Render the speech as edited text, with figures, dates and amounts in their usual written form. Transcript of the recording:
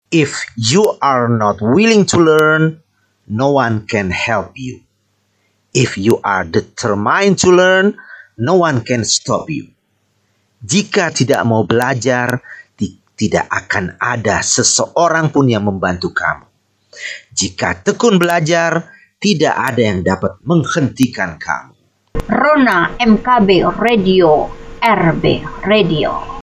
If you are not willing to learn, no one can help you. If you are determined to learn, no one can stop you. Jika tidak mau belajar, tidak akan ada seseorang pun yang membantu kamu. Jika tekun belajar, tidak ada yang dapat menghentikan kamu. Rona MKB Radio, RB Radio.